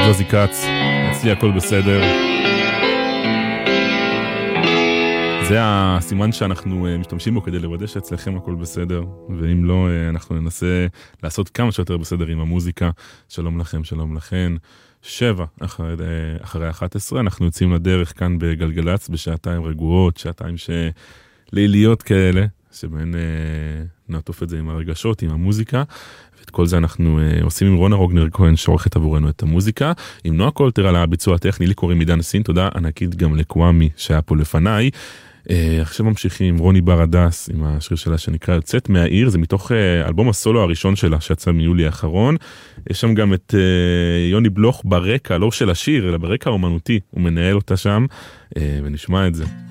זוזי קץ, אצלי הכל בסדר. זה הסימן שאנחנו משתמשים בו כדי לוודא שאצלכם הכל בסדר, ואם לא, אנחנו ננסה לעשות כמה שיותר בסדר עם המוזיקה. שלום לכם, שלום לכן. 7 אחרי 11, אנחנו יוצאים לדרך כאן בגלגלץ, בשעתיים רגועות, שעתיים ליליות כאלה, שבהן נעטוף את זה עם הרגשות, עם המוזיקה, ואת כל זה אנחנו עושים עם רונה רוגנר כהן, שעורכת עבורנו את המוזיקה, עם נועה קולטר על הביצוע הטכני, לי קוראים עידן סין, תודה ענקית גם לקוואמי שהיה פה לפניי. עכשיו ממשיכים עם רוני בר הדס, עם השיר שלה שנקרא יוצאת מהעיר, זה מתוך אלבום הסולו הראשון שלה, שיצא מיולי האחרון. יש שם גם את יוני בלוך ברקע, לא של השיר, אלא ברקע האומנותי, הוא מנהל אותה שם, ונשמע את זה.